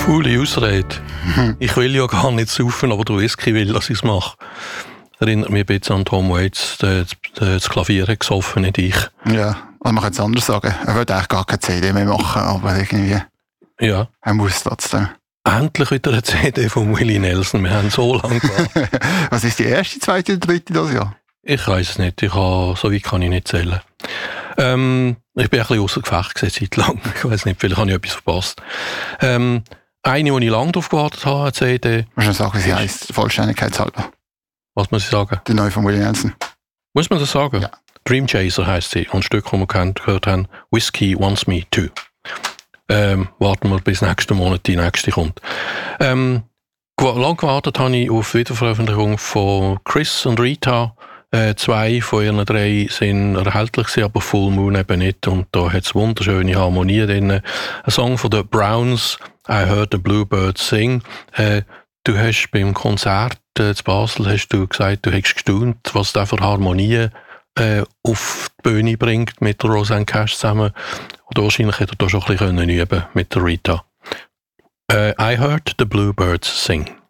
Faule Ausrede. Ich will ja gar nicht saufen, aber der Whisky will, dass ich es mache. Erinnert mich ein bisschen an Tom Waits, das Klavier hat gesoffen, nicht ich. Ja, also man kann es anders sagen. Er will eigentlich gar keine CD mehr machen, aber irgendwie... Ja. Er muss trotzdem. Endlich wieder eine CD von Willie Nelson. Wir haben so lange gewartet. Was ist die erste, zweite oder dritte das Jahr? Ich weiss es nicht. So weit kann ich nicht zählen. Ich bin ein bisschen ausser Gefecht gewesen, Zeit lang. Ich weiss nicht, vielleicht habe ich etwas verpasst. Eine, die ich lange darauf gewartet habe, eine CD. Muss man sagen, wie sie heisst, Vollständigkeitshalber. Was muss ich sagen? Die neue von Willie Nelson. Muss man das sagen? Ja. Dream Chaser heisst sie. Und das Stück, das wir gehört haben, Whiskey Wants Me Too. Warten wir bis nächsten Monat die nächste kommt. Lang gewartet habe ich auf die Wiederveröffentlichung von Chris und Rita. 2 von ihren 3 sind erhältlich gewesen, aber Full Moon eben nicht. Und da hat es wunderschöne Harmonie drin. Ein Song von den Browns, I Heard the Bluebirds Sing. Du hast beim Konzert in Basel hast du gesagt, du hättest gestaunt, was der für Harmonie auf die Bühne bringt mit der Roseanne Cash zusammen. Und wahrscheinlich hätte er da schon ein bisschen üben mit der Rita. I Heard the Bluebirds Sing.